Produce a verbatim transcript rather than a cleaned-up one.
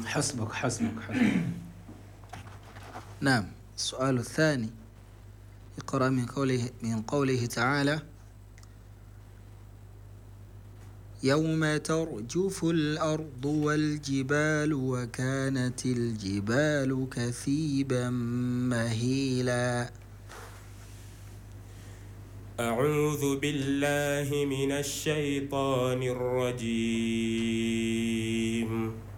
حسبك حسبك حسبك. نعم. السؤال الثاني يقرأ من قوله من قوله تعالى: يوم ترجف الأرض والجبال وكانت الجبال كثيبا مهيلا. أعوذ بالله من الشيطان الرجيم.